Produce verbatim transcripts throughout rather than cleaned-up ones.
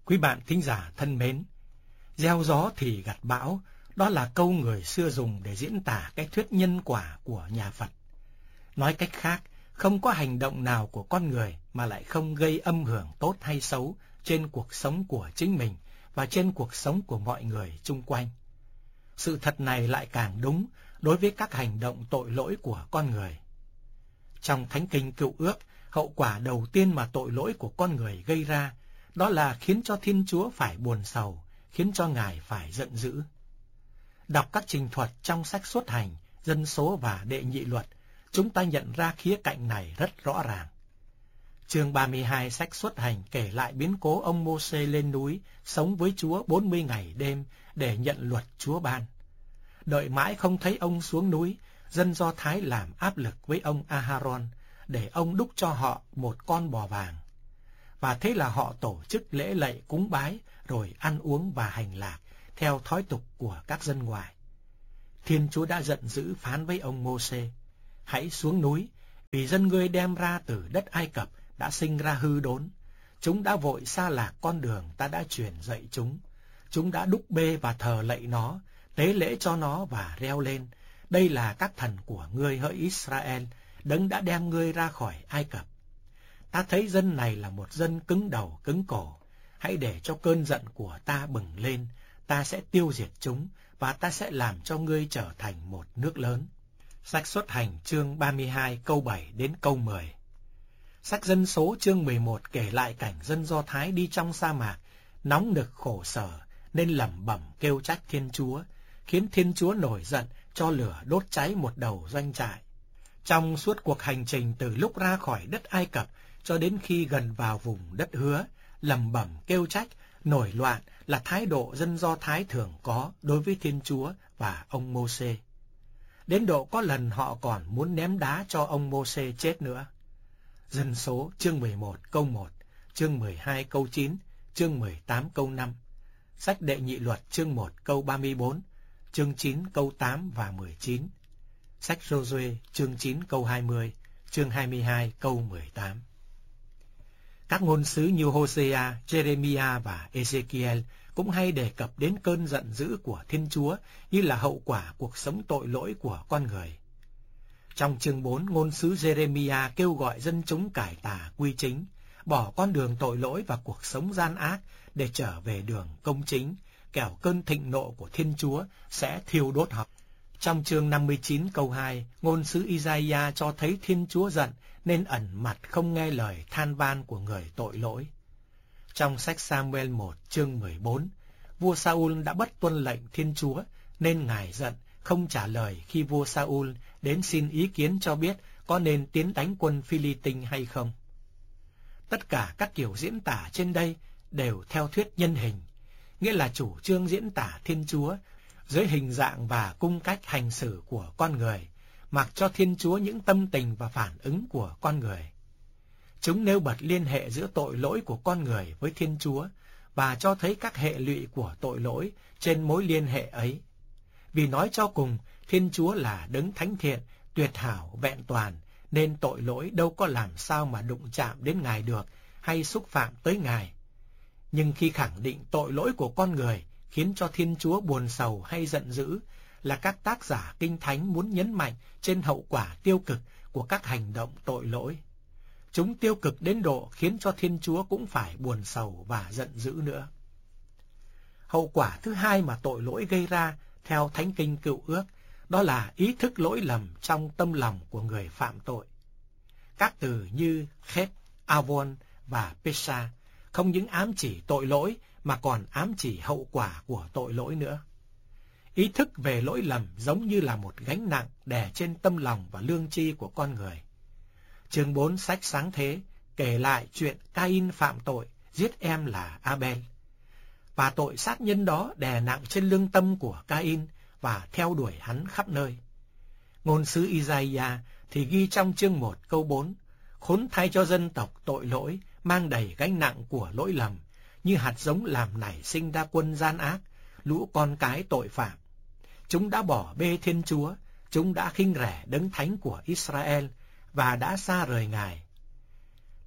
Quý bạn thính giả thân mến, gieo gió thì gặt bão, đó là câu người xưa dùng để diễn tả cái thuyết nhân quả của nhà Phật. Nói cách khác, không có hành động nào của con người mà lại không gây âm hưởng tốt hay xấu trên cuộc sống của chính mình và trên cuộc sống của mọi người chung quanh. Sự thật này lại càng đúng đối với các hành động tội lỗi của con người. Trong Thánh Kinh Cựu Ước, hậu quả đầu tiên mà tội lỗi của con người gây ra, đó là khiến cho Thiên Chúa phải buồn sầu, khiến cho Ngài phải giận dữ. Đọc các trình thuật trong sách Xuất Hành, Dân Số và Đệ Nhị Luật, chúng ta nhận ra khía cạnh này rất rõ ràng. Chương ba mươi hai sách Xuất Hành kể lại biến cố ông Mô-sê lên núi, sống với Chúa bốn mươi ngày đêm để nhận luật Chúa ban. Đợi mãi không thấy ông xuống núi, dân Do Thái làm áp lực với ông A-ha-ron để ông đúc cho họ một con bò vàng. Và thế là họ tổ chức lễ lạy cúng bái, rồi ăn uống và hành lạc, theo thói tục của các dân ngoài. Thiên Chúa đã giận dữ phán với ông Mô-sê: hãy xuống núi, vì dân ngươi đem ra từ đất Ai Cập đã sinh ra hư đốn. Chúng đã vội xa lạc con đường ta đã truyền dạy chúng. Chúng đã đúc bê và thờ lạy nó, tế lễ cho nó và reo lên: đây là các thần của ngươi hỡi Israel, đấng đã đem ngươi ra khỏi Ai Cập. Ta thấy dân này là một dân cứng đầu cứng cổ. Hãy để cho cơn giận của ta bừng lên, ta sẽ tiêu diệt chúng, và ta sẽ làm cho ngươi trở thành một nước lớn. Sách Xuất Hành chương ba mươi hai câu bảy đến câu mười. Sách Dân Số chương mười một kể lại cảnh dân Do Thái đi trong sa mạc, nóng nực khổ sở, nên lẩm bẩm kêu trách Thiên Chúa, khiến Thiên Chúa nổi giận cho lửa đốt cháy một đầu doanh trại. Trong suốt cuộc hành trình từ lúc ra khỏi đất Ai Cập cho đến khi gần vào vùng đất hứa, lẩm bẩm kêu trách, nổi loạn là thái độ dân Do Thái thường có đối với Thiên Chúa và ông Mô-sê. Đến độ có lần họ còn muốn ném đá cho ông Mô-sê chết nữa. Dân Số chương mười một câu một, chương mười hai câu chín, chương mười tám câu năm. Sách Đệ Nhị Luật chương một câu ba mươi bốn, chương chín câu tám và mười chín. Sách Giô-suê chương chín câu hai mươi, chương hai mươi hai câu mười tám. Các ngôn sứ như Hosea, Jeremiah và Ezekiel cũng hay đề cập đến cơn giận dữ của Thiên Chúa như là hậu quả cuộc sống tội lỗi của con người. Trong chương bốn, ngôn sứ Jeremiah kêu gọi dân chúng cải tà quy chính, bỏ con đường tội lỗi và cuộc sống gian ác để trở về đường công chính, kẻo cơn thịnh nộ của Thiên Chúa sẽ thiêu đốt họ. Trong chương năm mươi chín câu hai, ngôn sứ Isaiah cho thấy Thiên Chúa giận nên ẩn mặt không nghe lời than van của người tội lỗi. Trong sách Sa-mu-el một chương mười bốn, vua Sa-ul đã bất tuân lệnh Thiên Chúa nên Ngài giận, không trả lời khi vua Sa-ul đến xin ý kiến cho biết có nên tiến đánh quân Phi-li-tinh hay không. Tất cả các kiểu diễn tả trên đây đều theo thuyết nhân hình, nghĩa là chủ trương diễn tả Thiên Chúa dưới hình dạng và cung cách hành xử của con người, mặc cho Thiên Chúa những tâm tình và phản ứng của con người. Chúng nêu bật liên hệ giữa tội lỗi của con người với Thiên Chúa và cho thấy các hệ lụy của tội lỗi trên mối liên hệ ấy. Vì nói cho cùng, Thiên Chúa là đấng thánh thiện, tuyệt hảo, vẹn toàn, nên tội lỗi đâu có làm sao mà đụng chạm đến Ngài được hay xúc phạm tới Ngài. Nhưng khi khẳng định tội lỗi của con người khiến cho Thiên Chúa buồn sầu hay giận dữ, là các tác giả Kinh Thánh muốn nhấn mạnh trên hậu quả tiêu cực của các hành động tội lỗi. Chúng tiêu cực đến độ khiến cho Thiên Chúa cũng phải buồn sầu và giận dữ nữa. Hậu quả thứ hai mà tội lỗi gây ra theo Thánh Kinh Cựu Ước, đó là ý thức lỗi lầm trong tâm lòng của người phạm tội. Các từ như Chet, Avon và Pesha không những ám chỉ tội lỗi mà còn ám chỉ hậu quả của tội lỗi nữa. Ý thức về lỗi lầm giống như là một gánh nặng đè trên tâm lòng và lương tri của con người. Chương bốn sách Sáng Thế kể lại chuyện Cain phạm tội giết em là Abel, và tội sát nhân đó đè nặng trên lương tâm của Cain và theo đuổi hắn khắp nơi. Ngôn sứ Isaiah thì ghi trong chương một câu bốn: khốn thay cho dân tộc tội lỗi, mang đầy gánh nặng của lỗi lầm, như hạt giống làm nảy sinh ra quân gian ác, lũ con cái tội phạm. Chúng đã bỏ bê Thiên Chúa, chúng đã khinh rẻ đấng thánh của Israel và đã xa rời Ngài.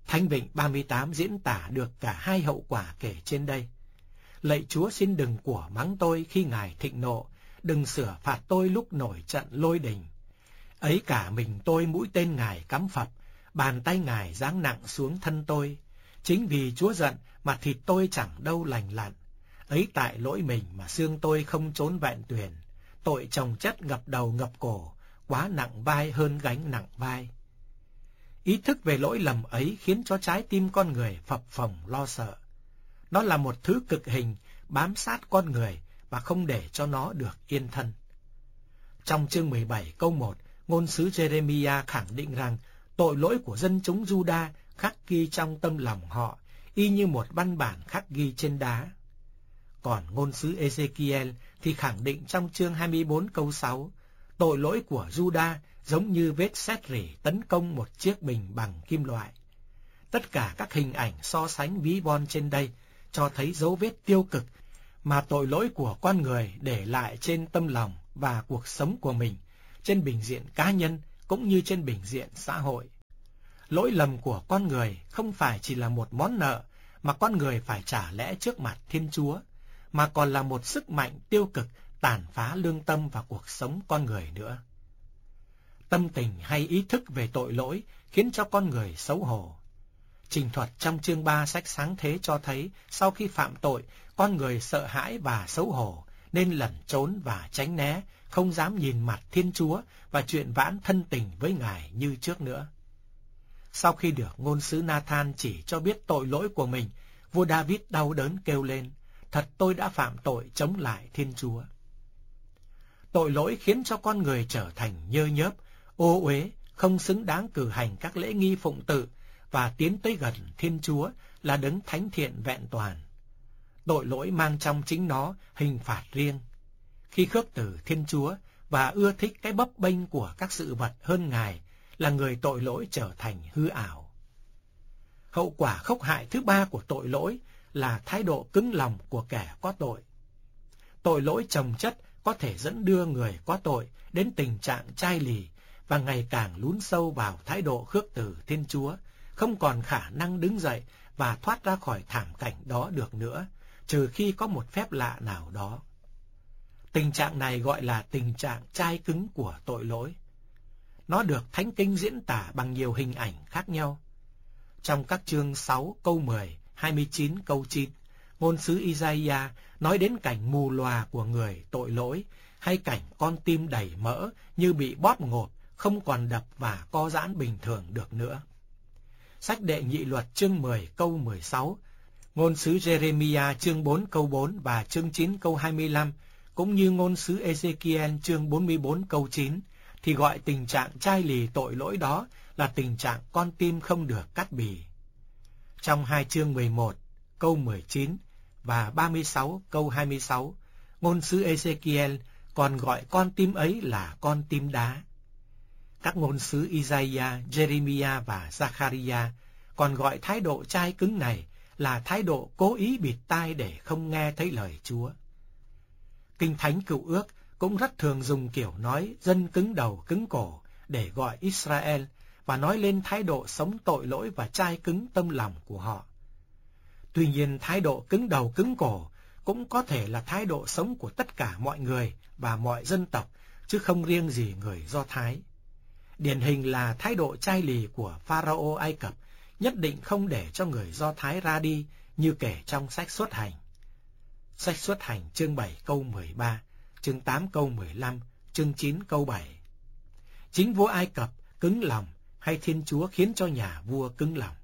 Thánh Vịnh ba mươi tám diễn tả được cả hai hậu quả kể trên đây. Lạy Chúa, xin đừng của mắng tôi khi Ngài thịnh nộ, đừng sửa phạt tôi lúc nổi trận lôi đình. Ấy cả mình tôi mũi tên Ngài cắm phập, bàn tay Ngài giáng nặng xuống thân tôi. Chính vì Chúa giận mà thịt tôi chẳng đâu lành lặn. Ấy tại lỗi mình mà xương tôi không trốn vẹn tuyền. Tội chồng chất ngập đầu ngập cổ, quá nặng vai hơn gánh nặng vai. Ý thức về lỗi lầm ấy khiến cho trái tim con người phập phồng lo sợ. Nó là một thứ cực hình bám sát con người và không để cho nó được yên thân. Trong chương mười bảy câu một, ngôn sứ Jeremiah khẳng định rằng tội lỗi của dân chúng Juda khắc ghi trong tâm lòng họ, y như một văn bản khắc ghi trên đá. Còn ngôn sứ Ezekiel thì khẳng định trong chương hai mươi bốn câu sáu, tội lỗi của Juda giống như vết sét rỉ tấn công một chiếc bình bằng kim loại. Tất cả các hình ảnh so sánh ví von trên đây cho thấy dấu vết tiêu cực mà tội lỗi của con người để lại trên tâm lòng và cuộc sống của mình, trên bình diện cá nhân cũng như trên bình diện xã hội. Lỗi lầm của con người không phải chỉ là một món nợ mà con người phải trả lẽ trước mặt Thiên Chúa, mà còn là một sức mạnh tiêu cực tàn phá lương tâm và cuộc sống con người nữa. Tâm tình hay ý thức về tội lỗi khiến cho con người xấu hổ. Trình thuật trong chương ba sách Sáng Thế cho thấy sau khi phạm tội, con người sợ hãi và xấu hổ nên lẩn trốn và tránh né, không dám nhìn mặt Thiên Chúa và chuyện vãn thân tình với Ngài như trước nữa. Sau khi được ngôn sứ Nathan chỉ cho biết tội lỗi của mình, vua David đau đớn kêu lên, thật tôi đã phạm tội chống lại Thiên Chúa. Tội lỗi khiến cho con người trở thành nhơ nhớp, ô uế, không xứng đáng cử hành các lễ nghi phụng tự và tiến tới gần Thiên Chúa là đấng thánh thiện vẹn toàn. Tội lỗi mang trong chính nó hình phạt riêng. Khi khước từ Thiên Chúa và ưa thích cái bấp bênh của các sự vật hơn Ngài, là người tội lỗi trở thành hư ảo. Hậu quả khốc hại thứ ba của tội lỗi là thái độ cứng lòng của kẻ có tội. Tội lỗi chồng chất có thể dẫn đưa người có tội đến tình trạng chai lì và ngày càng lún sâu vào thái độ khước từ Thiên Chúa, không còn khả năng đứng dậy và thoát ra khỏi thảm cảnh đó được nữa, trừ khi có một phép lạ nào đó. Tình trạng này gọi là tình trạng chai cứng của tội lỗi. Nó được Thánh Kinh diễn tả bằng nhiều hình ảnh khác nhau. Trong các chương sáu câu mười, hai mươi chín câu chín, ngôn sứ Isaiah nói đến cảnh mù lòa của người tội lỗi, hay cảnh con tim đầy mỡ như bị bóp ngột, không còn đập và co giãn bình thường được nữa. Sách Đệ Nhị Luật chương mười câu mười sáu, ngôn sứ Jeremiah chương bốn câu bốn và chương chín câu hai mươi lăm, cũng như ngôn sứ Ezekiel chương bốn mươi bốn câu chín, thì gọi tình trạng chai lì tội lỗi đó là tình trạng con tim không được cắt bì. Trong hai chương mười một câu mười chín và ba mươi sáu câu hai mươi sáu, ngôn sứ Ezekiel còn gọi con tim ấy là con tim đá. Các ngôn sứ Isaiah, Jeremiah và Zachariah còn gọi thái độ chai cứng này là thái độ cố ý bịt tai để không nghe thấy lời Chúa. Kinh Thánh Cựu Ước cũng rất thường dùng kiểu nói dân cứng đầu cứng cổ để gọi Israel và nói lên thái độ sống tội lỗi và chai cứng tâm lòng của họ. Tuy nhiên, thái độ cứng đầu cứng cổ cũng có thể là thái độ sống của tất cả mọi người và mọi dân tộc, chứ không riêng gì người Do Thái. Điển hình là thái độ chai lì của Pharaoh Ai Cập nhất định không để cho người Do Thái ra đi như kể trong sách Xuất Hành. Sách Xuất Hành chương bảy câu mười ba, chương tám câu mười lăm, chương chín câu bảy. Chính vua Ai Cập cứng lòng hay Thiên Chúa khiến cho nhà vua cứng lòng?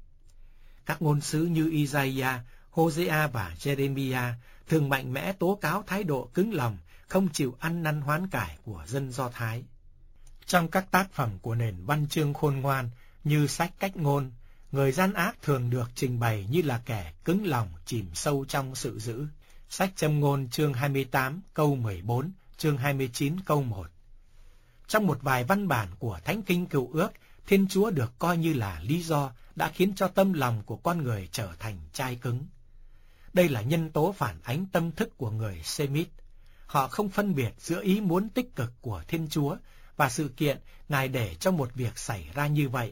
Các ngôn sứ như Isaiah, Hosea và Jeremiah thường mạnh mẽ tố cáo thái độ cứng lòng, không chịu ăn năn hoán cải của dân Do Thái. Trong các tác phẩm của nền văn chương khôn ngoan như sách Cách Ngôn, người gian ác thường được trình bày như là kẻ cứng lòng chìm sâu trong sự dữ. Sách Châm Ngôn chương hai mươi tám câu mười bốn, chương hai mươi chín câu một. Trong một vài văn bản của Thánh Kinh Cựu Ước, Thiên Chúa được coi như là lý do đã khiến cho tâm lòng của con người trở thành chai cứng. Đây là nhân tố phản ánh tâm thức của người Semit. Họ không phân biệt giữa ý muốn tích cực của Thiên Chúa và sự kiện Ngài để cho một việc xảy ra như vậy,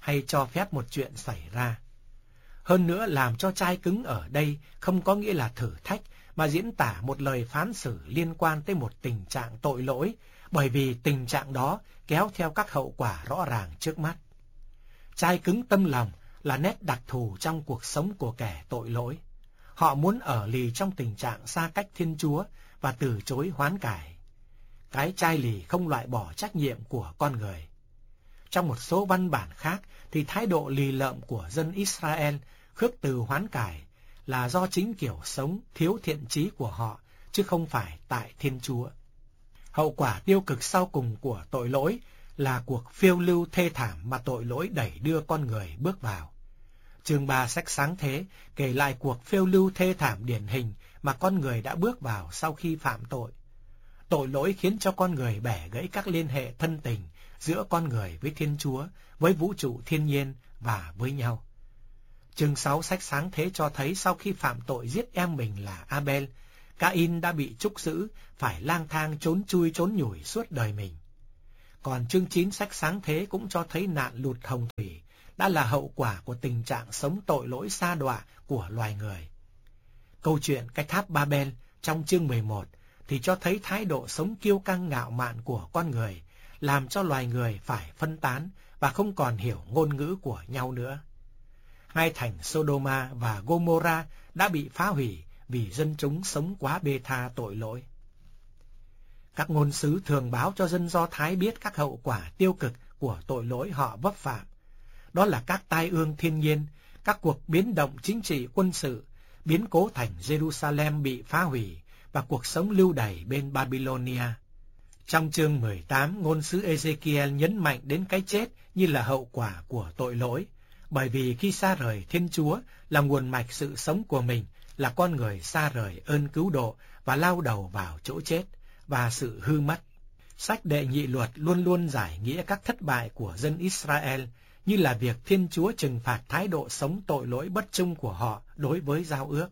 hay cho phép một chuyện xảy ra. Hơn nữa, làm cho chai cứng ở đây không có nghĩa là thử thách, mà diễn tả một lời phán xử liên quan tới một tình trạng tội lỗi, bởi vì tình trạng đó kéo theo các hậu quả rõ ràng trước mắt. Chai cứng tâm lòng là nét đặc thù trong cuộc sống của kẻ tội lỗi. Họ muốn ở lì trong tình trạng xa cách Thiên Chúa và từ chối hoán cải. Cái chai lì không loại bỏ trách nhiệm của con người. Trong một số văn bản khác thì thái độ lì lợm của dân Israel khước từ hoán cải là do chính kiểu sống thiếu thiện chí của họ, chứ không phải tại Thiên Chúa. Hậu quả tiêu cực sau cùng của tội lỗi là cuộc phiêu lưu thê thảm mà tội lỗi đẩy đưa con người bước vào. Chương ba sách Sáng Thế kể lại cuộc phiêu lưu thê thảm điển hình mà con người đã bước vào sau khi phạm tội. Tội lỗi khiến cho con người bẻ gãy các liên hệ thân tình giữa con người với Thiên Chúa, với vũ trụ thiên nhiên và với nhau. Chương sáu sách Sáng Thế cho thấy sau khi phạm tội giết em mình là Abel, Cain đã bị trúc giữ, phải lang thang trốn chui trốn nhủi suốt đời mình. Còn chương chín sách Sáng Thế cũng cho thấy nạn lụt hồng thủy đã là hậu quả của tình trạng sống tội lỗi sa đọa của loài người. Câu chuyện cái tháp Babel trong chương mười một thì cho thấy thái độ sống kiêu căng ngạo mạn của con người, làm cho loài người phải phân tán và không còn hiểu ngôn ngữ của nhau nữa. Hai thành Sodoma và Gomorrah đã bị phá hủy vì dân chúng sống quá bê tha tội lỗi. Các ngôn sứ thường báo cho dân Do Thái biết các hậu quả tiêu cực của tội lỗi họ vấp phạm. Đó là các tai ương thiên nhiên, các cuộc biến động chính trị quân sự, biến cố thành Jerusalem bị phá hủy và cuộc sống lưu đày bên Babylonia. Trong chương mười tám, ngôn sứ Ezekiel nhấn mạnh đến cái chết như là hậu quả của tội lỗi, bởi vì khi xa rời Thiên Chúa là nguồn mạch sự sống của mình, là con người xa rời ơn cứu độ và lao đầu vào chỗ chết và sự hư mất. Sách Đệ Nhị Luật luôn luôn giải nghĩa các thất bại của dân Israel như là việc Thiên Chúa trừng phạt thái độ sống tội lỗi bất trung của họ đối với giao ước.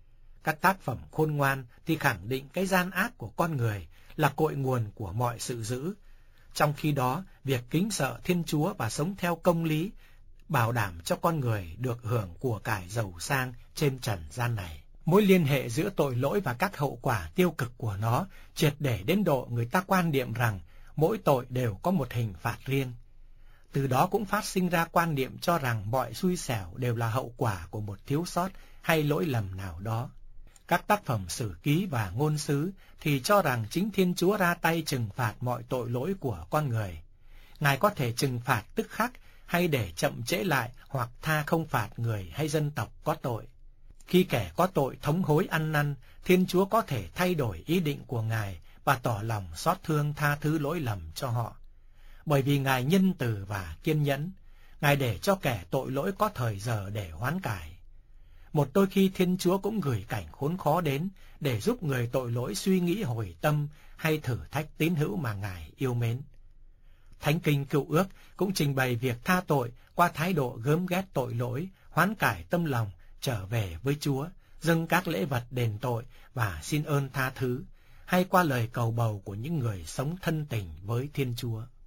Các tác phẩm khôn ngoan thì khẳng định cái gian ác của con người là cội nguồn của mọi sự dữ. Trong khi đó, việc kính sợ Thiên Chúa và sống theo công lý bảo đảm cho con người được hưởng của cải giàu sang trên trần gian này. Mối liên hệ giữa tội lỗi và các hậu quả tiêu cực của nó triệt để đến độ người ta quan niệm rằng mỗi tội đều có một hình phạt riêng. Từ đó cũng phát sinh ra quan niệm cho rằng mọi xui xẻo đều là hậu quả của một thiếu sót hay lỗi lầm nào đó. Các tác phẩm sử ký và ngôn sứ thì cho rằng chính Thiên Chúa ra tay trừng phạt mọi tội lỗi của con người. Ngài có thể trừng phạt tức khắc hay để chậm trễ lại hoặc tha không phạt người hay dân tộc có tội. Khi kẻ có tội thống hối ăn năn, Thiên Chúa có thể thay đổi ý định của Ngài và tỏ lòng xót thương tha thứ lỗi lầm cho họ. Bởi vì Ngài nhân từ và kiên nhẫn, Ngài để cho kẻ tội lỗi có thời giờ để hoán cải. Một đôi khi Thiên Chúa cũng gửi cảnh khốn khó đến để giúp người tội lỗi suy nghĩ hồi tâm hay thử thách tín hữu mà Ngài yêu mến. Thánh Kinh Cựu Ước cũng trình bày việc tha tội qua thái độ gớm ghét tội lỗi, hoán cải tâm lòng, trở về với Chúa, dâng các lễ vật đền tội và xin ơn tha thứ, hay qua lời cầu bầu của những người sống thân tình với Thiên Chúa.